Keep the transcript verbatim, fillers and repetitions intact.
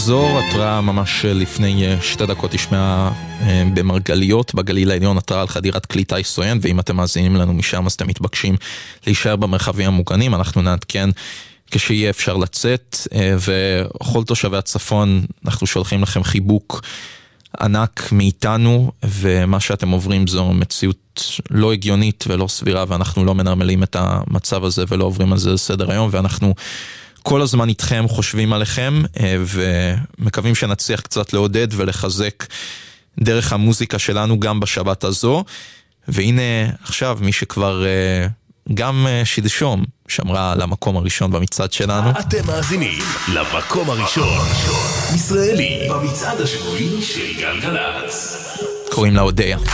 זור, התראה ממש לפני שתי דקות תשמעה במרגליות, בגליל העליון, התראה על חדירת כלי טיס סואן, ואם אתם מאזינים לנו משם אז אתם מתבקשים להישאר במרחבים המוגנים, אנחנו נעדכן כשיהיה אפשר לצאת, וכל תושבי הצפון אנחנו שולחים לכם חיבוק ענק מאיתנו, ומה שאתם עוברים זו מציאות לא הגיונית ולא סבירה, ואנחנו לא מנרמלים את המצב הזה ולא עוברים על זה לסדר היום, ואנחנו כל הזמן איתכם, חושבים עליכם, ומקווים שנצליח קצת לעודד ולחזק דרך המוזיקה שלנו גם בשבת הזו. והנה עכשיו מי שכבר גם שלשום שמרה על המקום הראשון במצעד שלנו. אתם מאזינים למקום הראשון ישראלי במצעד השבועי של גלגלצ. קוראים לה אודיה.